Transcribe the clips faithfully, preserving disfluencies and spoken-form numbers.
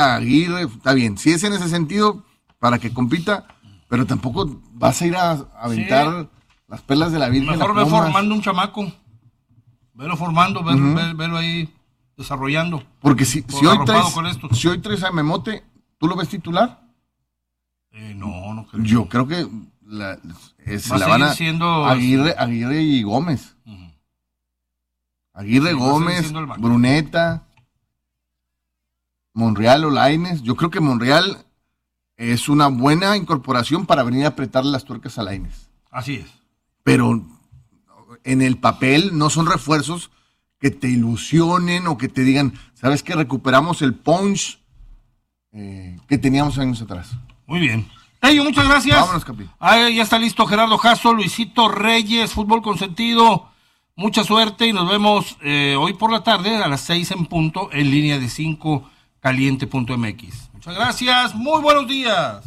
Aguirre, está bien, si es en ese sentido, para que compita, pero tampoco vas a ir a, a aventar sí. las perlas de la Virgen. Mejor ve formando un chamaco, velo formando, ver, uh-huh. ver, verlo ahí desarrollando. Porque si, si, hoy traes, si hoy traes a Memote, ¿tú lo ves titular? Eh, no, no creo. Yo creo que la, es, la van a siendo Aguirre, Aguirre y Gómez. Uh-huh. Aguirre, sí, Gómez, Bruneta, Monreal o Lainez. Yo creo que Monreal es una buena incorporación para venir a apretarle las tuercas a Lainez. Así es. Pero en el papel no son refuerzos que te ilusionen o que te digan, ¿sabes qué? Recuperamos el punch eh, que teníamos años atrás. Muy bien. Ello, muchas gracias. Vámonos, Capi. Ahí ya está listo Gerardo Jasso, Luisito Reyes, Fútbol Consentido. Mucha suerte y nos vemos eh, hoy por la tarde a las seis en punto en línea de cinco caliente punto m x. Muchas gracias, muy buenos días.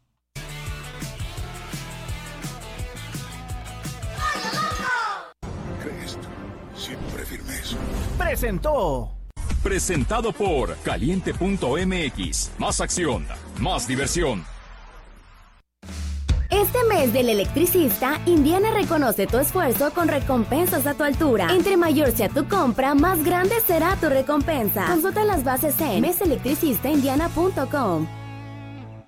Cristo, siempre firmes. Presentó. Presentado por caliente punto m x. Más acción, más diversión. Este mes del electricista, Indiana reconoce tu esfuerzo con recompensas a tu altura. Entre mayor sea tu compra, más grande será tu recompensa. Consulta las bases en mes electricista indiana punto com.